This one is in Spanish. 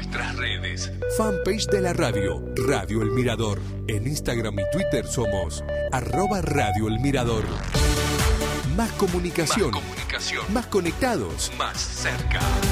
nuestras redes. Fanpage de la radio, Radio El Mirador. En Instagram y Twitter somos @Radio El Mirador. Más comunicación. Más comunicación. Más conectados. Más cerca.